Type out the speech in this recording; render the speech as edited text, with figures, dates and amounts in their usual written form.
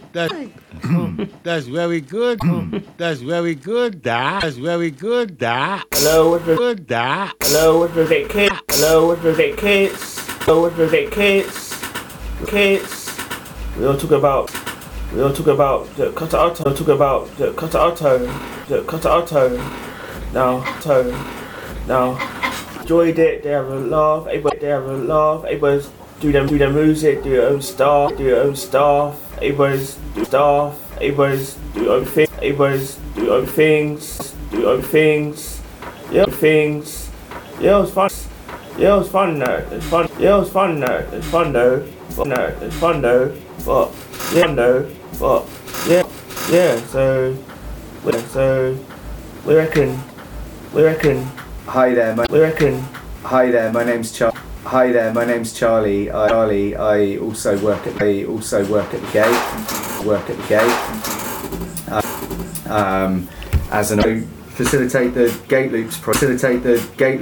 That's very good. That's very good. That's very good. Hello, what the Good. hello, what was it, kids? Hello, what was it, kids? Hello, what was it, kids? Kids. We all talk about the Qatar Auto. Talk about the Qatar Auto. The Qatar Auto. Now. Enjoyed it. They have a laugh. Everybody's do their music. Do your own stuff. Everybody's do stuff. Everybody's do your own thing. Everybody's do your own things. Do your own things. Yeah, things. Yeah, it was fun. Yeah, it was fun. It's fun. Yeah, it was fun. It's fun though. It's fun though. But yeah. So we reckon. Hi there, my name's Charlie. Hi there, my name's Charlie. I also work at the gate. As an facilitate the gate loops.